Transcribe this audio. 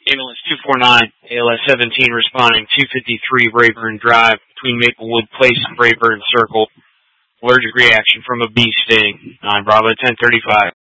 Ambulance 249, ALS 17 responding, 253 Rayburn Drive between Maplewood Place and Rayburn Circle. Allergic reaction from a bee sting. 9 Bravo 1035.